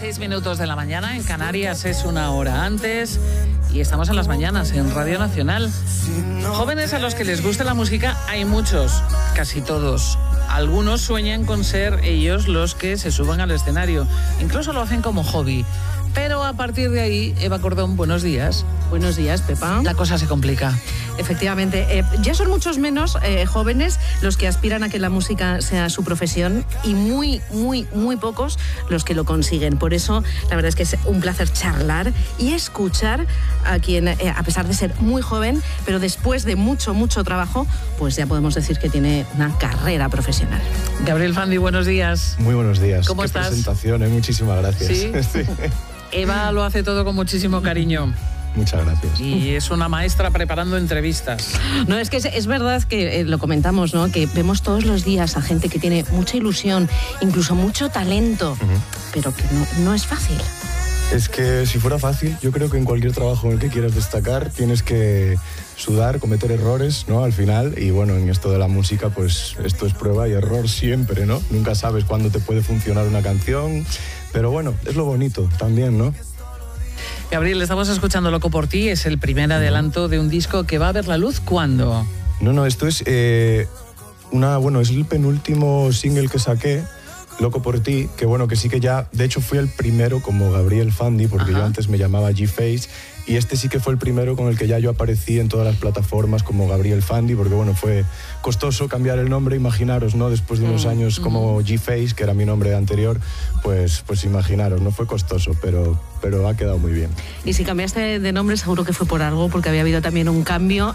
6 minutos de la mañana, en Canarias es una hora antes y estamos en las mañanas en Radio Nacional. Jóvenes a los que les guste la música hay muchos, casi todos. Algunos sueñan con ser ellos los que se suban al escenario, incluso lo hacen como hobby. Pero a partir de ahí, Eva Cordón, buenos días. Buenos días, Pepa. La cosa se complica. Efectivamente, ya son muchos menos jóvenes los que aspiran a que la música sea su profesión y muy pocos los que lo consiguen. Por eso, la verdad es que es un placer charlar y escuchar a quien, a pesar de ser muy joven, pero después de mucho trabajo, pues ya podemos decir que tiene una carrera profesional. Gabriel Fandi, buenos días. Muy buenos días. ¿Cómo estás? Qué presentación, muchísimas gracias. ¿Sí? Sí. Eva lo hace todo con muchísimo cariño. Muchas gracias. Y es una maestra preparando entrevistas. No, es que es verdad que lo comentamos, ¿no? Que vemos todos los días a gente que tiene mucha ilusión, incluso mucho talento, pero que no es fácil. Es que si fuera fácil, yo creo que en cualquier trabajo en el que quieras destacar tienes que sudar, cometer errores, ¿no? Al final, y bueno, en esto de la música, pues esto es prueba y error siempre, ¿no? Nunca sabes cuándo te puede funcionar una canción, pero bueno, es lo bonito también, ¿no? Gabriel, estamos escuchando Loco por ti, es el primer adelanto de un disco que va a ver la luz, ¿cuándo? No, esto es es el penúltimo single que saqué, Loco por ti, que bueno, que sí que ya, de hecho fui el primero como Gabriel Fandi, porque yo antes me llamaba G-Face, y este sí que fue el primero con el que ya yo aparecí en todas las plataformas como Gabriel Fandi, porque bueno, fue costoso cambiar el nombre, imaginaros, ¿no? Después de unos años como G-Face, que era mi nombre anterior, pues imaginaros, no fue costoso, pero ha quedado muy bien. Y si cambiaste de nombre seguro que fue por algo, porque había habido también un cambio.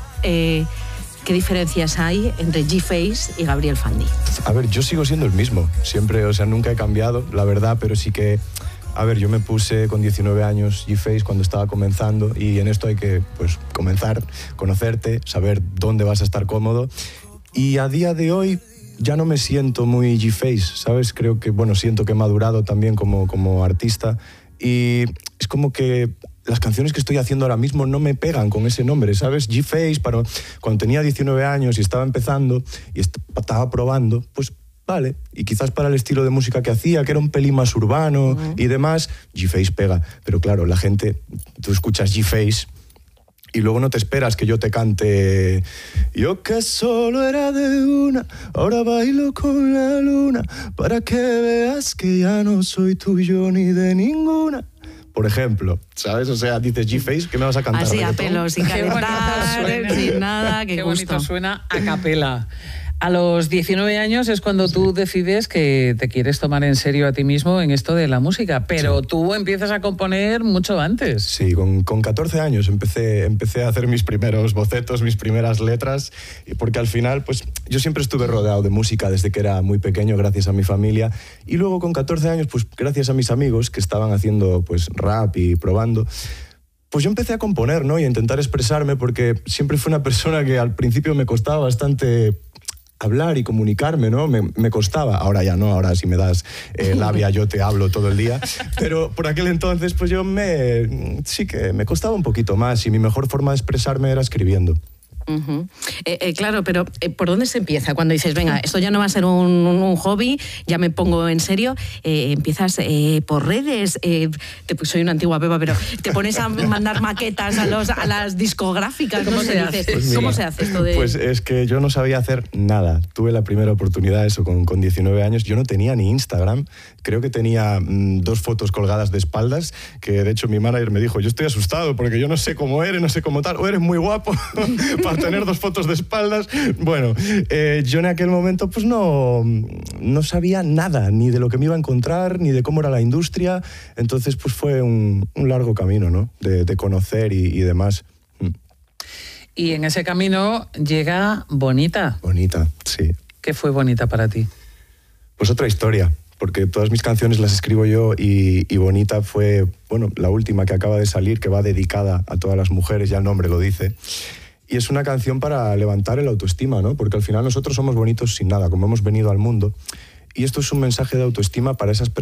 ¿Qué diferencias hay entre G-Face y Gabriel Fandi? A ver, yo sigo siendo el mismo, siempre, o sea, nunca he cambiado, la verdad, pero sí que, a ver, yo me puse con 19 años G-Face cuando estaba comenzando y en esto hay que, pues, comenzar, conocerte, saber dónde vas a estar cómodo y a día de hoy ya no me siento muy G-Face, ¿sabes? Creo que, bueno, siento que he madurado también como artista y es como que las canciones que estoy haciendo ahora mismo no me pegan con ese nombre, ¿sabes? G-Face, cuando tenía 19 años y estaba empezando y estaba probando, pues vale. Y quizás para el estilo de música que hacía, que era un pelín más urbano y demás, G-Face pega. Pero claro, la gente, tú escuchas G-Face y luego no te esperas que yo te cante yo que solo era de una, ahora bailo con la luna, para que veas que ya no soy tuyo ni de ninguna. Por ejemplo, ¿sabes? O sea, dices G-Face, ¿qué me vas a cantar? Así ¿reggaetón? a pelo, sin calentar, sin nada, qué gusto. Bonito suena a capela. A los 19 años es cuando tú decides que te quieres tomar en serio a ti mismo en esto de la música, pero tú empiezas a componer mucho antes. Sí, con 14 años empecé a hacer mis primeros bocetos, mis primeras letras, porque al final, pues yo siempre estuve rodeado de música desde que era muy pequeño, gracias a mi familia, y luego con 14 años, pues gracias a mis amigos que estaban haciendo pues rap y probando, pues yo empecé a componer, ¿no? Y a intentar expresarme, porque siempre fui una persona que al principio me costaba bastante hablar y comunicarme, ¿no? Me costaba. Ahora ya no, ahora si me das labia yo te hablo todo el día. Pero por aquel entonces pues sí que me costaba un poquito más y mi mejor forma de expresarme era escribiendo. Claro, pero ¿por dónde se empieza? Cuando dices, venga, esto ya no va a ser un hobby, ya me pongo en serio, empiezas por redes, soy una antigua Pepa, pero te pones a mandar maquetas a las discográficas. ¿Cómo se hace? Pues mira, ¿cómo se hace esto de...? Pues es que yo no sabía hacer nada. Tuve la primera oportunidad, eso, con 19 años. Yo no tenía ni Instagram. Creo que tenía 2 fotos colgadas de espaldas, que de hecho mi manager me dijo, yo estoy asustado porque yo no sé cómo eres, no sé cómo tal, o eres muy guapo para tener 2 fotos de espaldas. Bueno, yo en aquel momento pues no sabía nada, ni de lo que me iba a encontrar, ni de cómo era la industria. Entonces pues fue un largo camino, ¿no? De conocer y demás. Y en ese camino llega Bonita. Bonita, sí. ¿Qué fue Bonita para ti? Pues otra historia, porque todas mis canciones las escribo yo y Bonita fue, bueno, la última que acaba de salir, que va dedicada a todas las mujeres, ya el nombre lo dice. Y es una canción para levantar el autoestima, ¿no? Porque al final nosotros somos bonitos sin nada, como hemos venido al mundo. Y esto es un mensaje de autoestima para esas personas